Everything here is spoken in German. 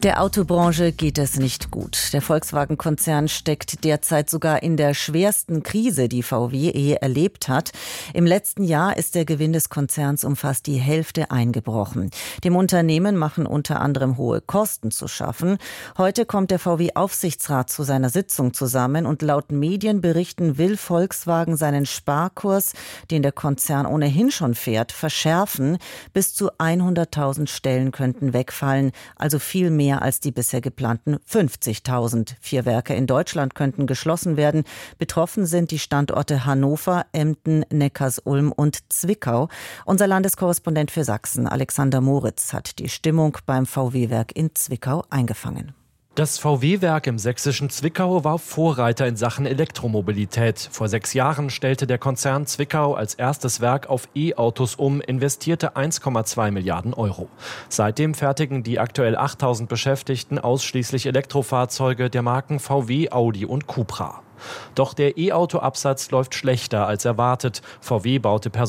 Der Autobranche geht es nicht gut. Der Volkswagen-Konzern steckt derzeit sogar in der schwersten Krise, die VW je erlebt hat. Im letzten Jahr ist der Gewinn des Konzerns um fast die Hälfte eingebrochen. Dem Unternehmen machen unter anderem hohe Kosten zu schaffen. Heute kommt der VW-Aufsichtsrat zu seiner Sitzung zusammen und laut Medienberichten will Volkswagen seinen Sparkurs, den der Konzern ohnehin schon fährt, verschärfen. Bis zu 100.000 Stellen könnten wegfallen, also viel mehr als die bisher geplanten 50.000. 4 Werke in Deutschland könnten geschlossen werden. Betroffen sind die Standorte Hannover, Emden, Neckarsulm und Zwickau. Unser Landeskorrespondent für Sachsen, Alexander Moritz, hat die Stimmung beim VW-Werk in Zwickau eingefangen. Das VW-Werk im sächsischen Zwickau war Vorreiter in Sachen Elektromobilität. Vor 6 Jahren stellte der Konzern Zwickau als erstes Werk auf E-Autos um, investierte 1,2 Milliarden Euro. Seitdem fertigen die aktuell 8.000 Beschäftigten ausschließlich Elektrofahrzeuge der Marken VW, Audi und Cupra. Doch der E-Auto-Absatz läuft schlechter als erwartet. VW baute